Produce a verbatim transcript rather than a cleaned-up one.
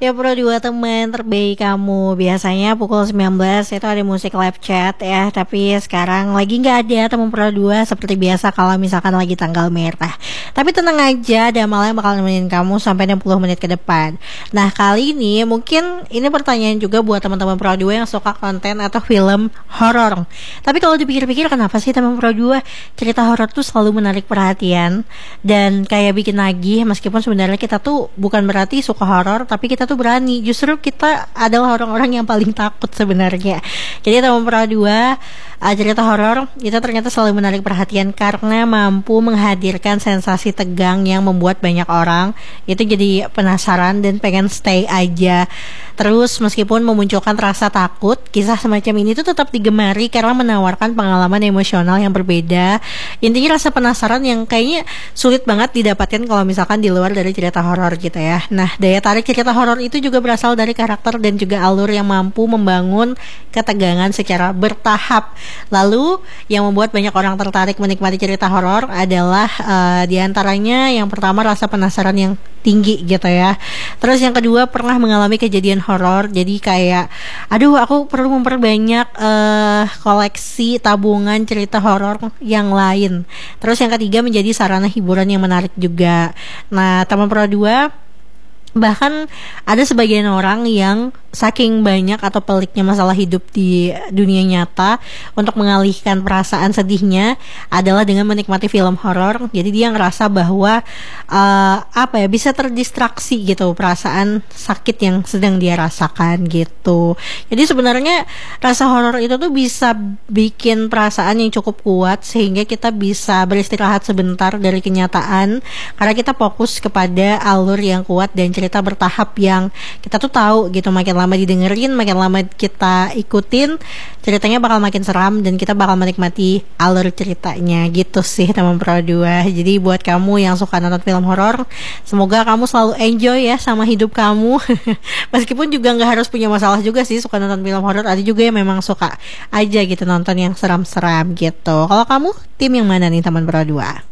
Ya Pro dua teman terbaik kamu. Biasanya pukul sembilan belas itu ada musik live chat ya. Tapi sekarang lagi gak ada teman Pro dua seperti biasa kalau misalkan lagi tanggal merah. Tapi tenang aja, ada malah yang bakal nemenin kamu sampai enam puluh menit ke depan. Nah kali ini mungkin ini pertanyaan juga buat teman-teman Pro dua yang suka konten atau film horor. Tapi kalau dipikir-pikir, kenapa sih teman Pro dua cerita horor tuh selalu menarik perhatian dan kayak bikin nagih, meskipun sebenarnya kita tuh bukan berarti suka horor, tapi kita tuh berani. Justru kita adalah orang-orang yang paling takut sebenarnya. Jadi teman Pro dua, uh, cerita horor itu ternyata selalu menarik perhatian karena mampu menghadirkan sensasi tegang yang membuat banyak orang itu jadi penasaran dan pengen stay aja. Terus meskipun memunculkan rasa takut, kisah semacam ini tuh tetap digemari karena menawarkan pengalaman emosional yang berbeda. Intinya rasa penasaran yang kayaknya sulit banget didapatkan kalau misalkan di luar dari cerita horor gitu ya. Nah, daya tarik cerita horor itu juga berasal dari karakter dan juga alur yang mampu membangun ketegangan secara bertahap. Lalu yang membuat banyak orang tertarik menikmati cerita horor adalah uh, diantaranya yang pertama rasa penasaran yang tinggi gitu ya. Terus yang kedua pernah mengalami kejadian horor, jadi kayak aduh aku perlu memperbanyak uh, koleksi tabungan cerita horor yang lain. Terus yang ketiga menjadi sarana hiburan yang menarik juga. Nah teman Pro dua, bahkan ada sebagian orang yang saking banyak atau peliknya masalah hidup di dunia nyata, untuk mengalihkan perasaan sedihnya adalah dengan menikmati film horor. Jadi dia ngerasa bahwa uh, apa ya, bisa terdistraksi gitu perasaan sakit yang sedang dia rasakan gitu. Jadi sebenarnya rasa horor itu tuh bisa bikin perasaan yang cukup kuat sehingga kita bisa beristirahat sebentar dari kenyataan karena kita fokus kepada alur yang kuat dan cerita bertahap yang kita tuh tahu gitu, makin lama didengerin, makin lama kita ikutin, ceritanya bakal makin seram dan kita bakal menikmati alur ceritanya gitu sih teman Pro dua. Jadi buat kamu yang suka nonton film horor, semoga kamu selalu enjoy ya sama hidup kamu. Meskipun juga gak harus punya masalah juga sih suka nonton film horor, ada juga yang memang suka aja gitu nonton yang seram-seram gitu. Kalau kamu tim yang mana nih teman Pro dua?